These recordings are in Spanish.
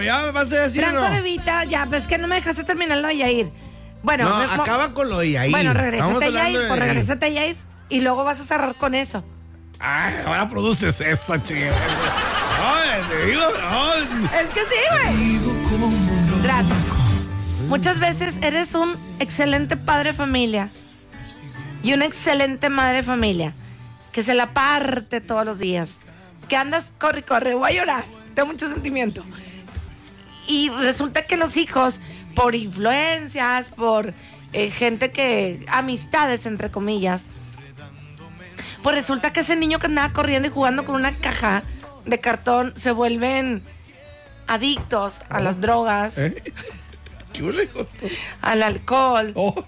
Ya me vas a decir, Franco ¿no? de Vita, ya, pues que no me dejaste terminarlo de Yair. Bueno, No, acaba con lo de Yair. Bueno, regrésate Estamos a Yair, hablando pues de- regrésate a Yair. Y luego vas a cerrar con eso. Ay, ahora produces eso, chiquilla. Ay, te digo, ay. Es que sí, güey. Gracias. Muchas veces eres un excelente padre de familia y una excelente madre de familia que se la parte todos los días, que andas, corre, voy a llorar, tengo mucho sentimiento. Y resulta que los hijos, por influencias, por gente que, amistades entre comillas, pues resulta que ese niño que andaba corriendo y jugando con una caja de cartón se vuelven adictos a las drogas, ¿Qué huele con esto? al alcohol. Oh.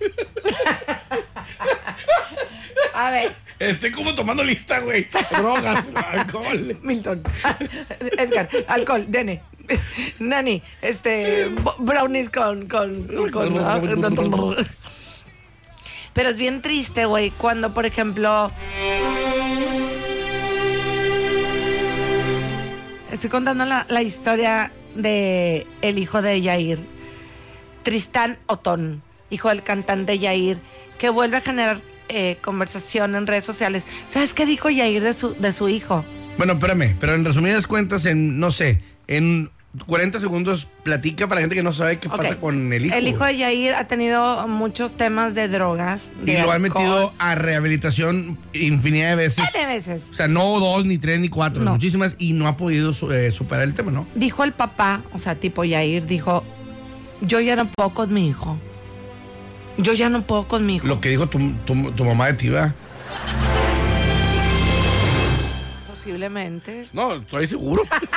A ver, Estoy como tomando lista, güey. Drogas, alcohol. Milton, Edgar, alcohol, Dene, Nani, brownies con Pero es bien triste, güey, cuando, por ejemplo, estoy contando la historia de el hijo de Yair, Tristán Otón, hijo del cantante Yair, que vuelve a generar conversación en redes sociales. ¿Sabes qué dijo Yair de su hijo? Bueno, espérame, pero en resumidas cuentas, en 40 segundos, platica para gente que no sabe qué pasa con el hijo. El hijo de Yair ha tenido muchos temas de drogas. Y lo han alcohol. metido a rehabilitación infinidad de veces. De veces. O sea, no 2, ni 3, ni 4, No. muchísimas, y no ha podido superar el tema, ¿no? Dijo el papá, o sea, tipo Yair, dijo, yo ya no puedo con mi hijo. Yo ya no puedo con mi hijo. Lo que dijo tu mamá de ti, ¿verdad? Posiblemente. No, estoy seguro.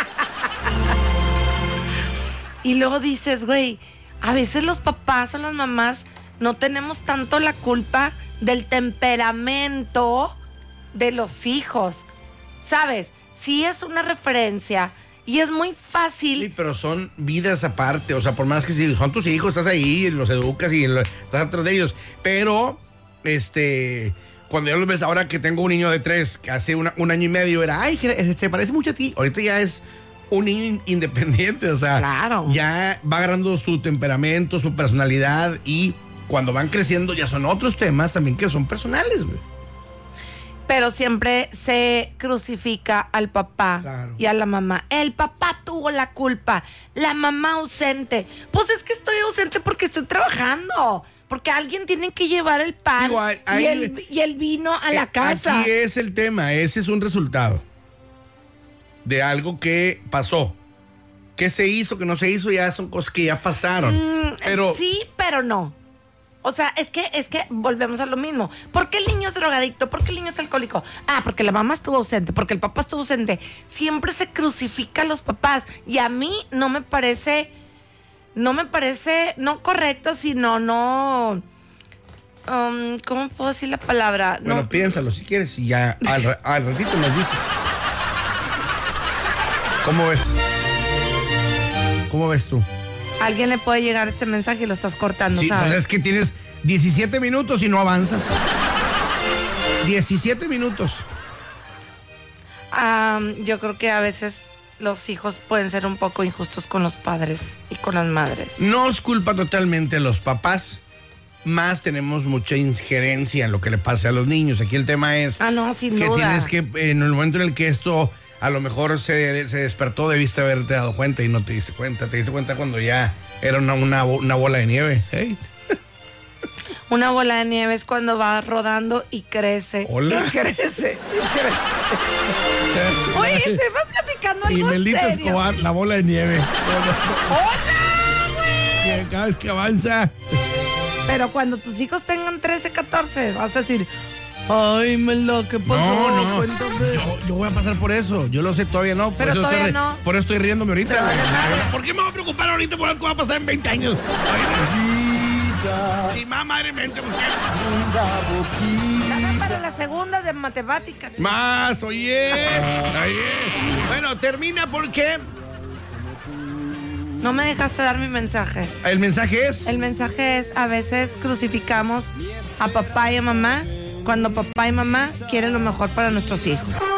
Y luego dices, güey, a veces los papás o las mamás no tenemos tanto la culpa del temperamento de los hijos. ¿Sabes? Sí es una referencia y es muy fácil. Sí, pero son vidas aparte. O sea, por más que si son tus hijos, estás ahí, los educas y estás atrás de ellos. Pero, cuando ya los ves, ahora que tengo un niño de 3, que hace un año y medio era, ay, se parece mucho a ti. Ahorita ya es un niño independiente, o sea, Claro. ya va agarrando su temperamento, su personalidad, y cuando van creciendo ya son otros temas también que son personales, güey. Pero siempre se crucifica al papá Claro. y a la mamá. El papá tuvo la culpa, la mamá ausente. Pues es que estoy ausente porque estoy trabajando, porque alguien tiene que llevar el pan. Digo, y el vino a la casa. Aquí es el tema, ese es un resultado de algo que pasó. ¿Qué se hizo, qué no se hizo? Ya son cosas que ya pasaron. Pero Sí, pero no. O sea, es que volvemos a lo mismo. ¿Por qué el niño es drogadicto? ¿Por qué el niño es alcohólico? Ah, porque la mamá estuvo ausente, porque el papá estuvo ausente. Siempre se crucifica a los papás. Y a mí no me parece no correcto, sino no... ¿cómo puedo decir la palabra? bueno, No, piénsalo si quieres y ya al ratito nos dices. ¿Cómo ves? ¿Cómo ves tú? alguien le puede llegar este mensaje y lo estás cortando, Sí, ¿sabes? pues es que tienes 17 minutos y no avanzas. 17 minutos. Yo creo que a veces los hijos pueden ser un poco injustos con los padres y con las madres. No es culpa totalmente de los papás, más tenemos mucha injerencia en lo que le pasa a los niños. Aquí el tema es No, sin que duda. tienes que, en el momento en el que esto a lo mejor se despertó, debiste haberte dado cuenta y no te diste cuenta. Te diste cuenta cuando ya era una bola de nieve. Hey. Una bola de nieve es cuando va rodando y crece. Hola. Y crece. Oye, estamos platicando algo Y Melita serio. Escobar, la bola de nieve. ¡Hola, güey! Que cada vez que avanza. Pero cuando tus hijos tengan 13, 14, vas a decir... Ay, Mela, ¿qué pasó? No. Cuéntame. Yo voy a pasar por eso. Yo lo sé, todavía no. Pero eso todavía estoy no. Por eso estoy riéndome ahorita. Todavía güey. no. ¿Por qué me voy a preocupar ahorita por algo que va a pasar en 20 años? Ay, y más madremente, pues, Nada para las segundas de matemáticas. más, oye. Bueno, termina porque No me dejaste dar mi mensaje. el mensaje es... El mensaje es, a veces crucificamos a papá y a mamá cuando papá y mamá quieren lo mejor para nuestros hijos.